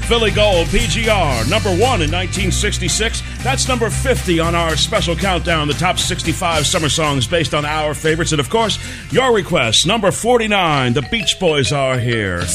Philly Gold, PGR, number 1 in 1966. That's number 50 on our special countdown, the top 65 summer songs based on our favorites. And, of course, your requests. Number 49, the Beach Boys are here.